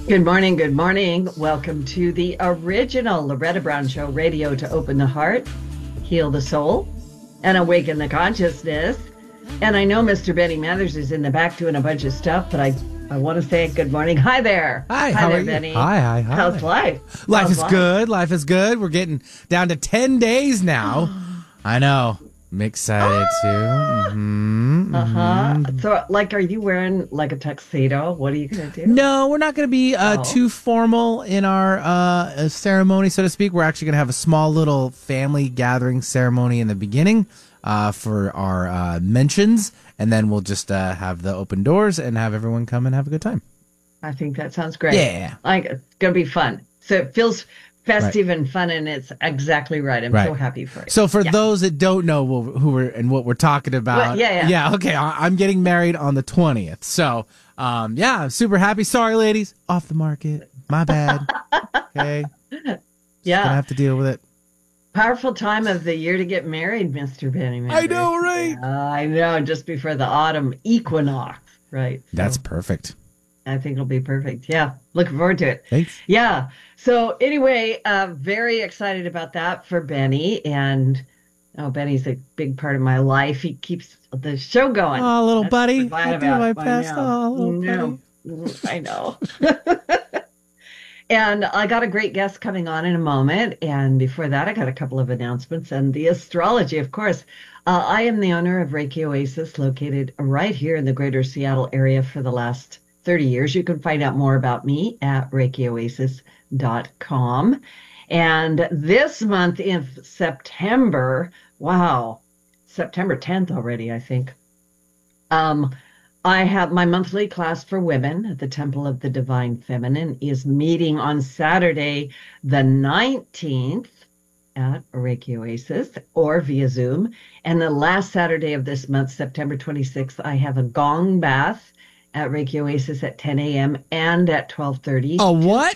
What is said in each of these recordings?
Good morning. Good morning. Welcome to the original Loretta Brown Show radio to open the heart, heal the soul, and awaken the consciousness. And I know Mr. Benny Mathers is in the back doing a bunch of stuff, but I want to say good morning. Hi there. Hi, Hi how there, are you? Benny. Hi. How's life? Life How's is good. Life is good. We're getting down to 10 days now. I know. I'm excited too. Uh-huh. So, like, are you wearing like a tuxedo? What are you going to do? No, we're not going to be too formal in our ceremony, so to speak. We're actually going to have a small little family gathering ceremony in the beginning for our mentions, and then we'll just have the open doors and have everyone come and have a good time. I think that sounds great. Yeah. Like, it's going to be fun. So it feels festive and fun, and it's exactly right. I'm so happy for you. So for those that don't know who we're and what we're talking about, okay, I'm getting married on the 20th. So, I'm super happy. Sorry, ladies, off the market. My bad. Okay. Gonna have to deal with it. Powerful time of the year to get married, Mr. Benny. I know, right? I know, just before the autumn equinox, right? So That's perfect. I think it'll be perfect. Yeah, looking forward to it. Thanks. Yeah. So anyway, very excited about that for Benny. And Benny's a big part of my life. He keeps the show going. Oh, little buddy. I do my best. Oh, little buddy. I know. And I got a great guest coming on in a moment. And before that, I got a couple of announcements and the astrology, of course. I am the owner of Reiki Oasis, located right here in the greater Seattle area for the last 30 years. You can find out more about me at ReikiOasis.com. And this month in September, September 10th already, I think. I have my monthly class for women at the Temple of the Divine Feminine is meeting on Saturday, the 19th at Reiki Oasis or via Zoom. And the last Saturday of this month, September 26th, I have a gong bath at Reiki Oasis at 10 a.m. and at 12:30. Oh, what?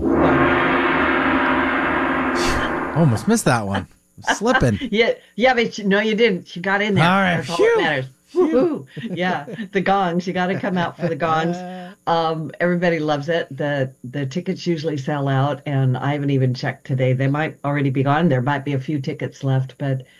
Almost missed that one. Slipping. Yeah, but no, you didn't. She got in there. All right. That's all that matters. Woo-hoo. Yeah, the gongs. You got to come out for the gongs. Everybody loves it. The tickets usually sell out, and I haven't even checked today. They might already be gone. There might be a few tickets left, but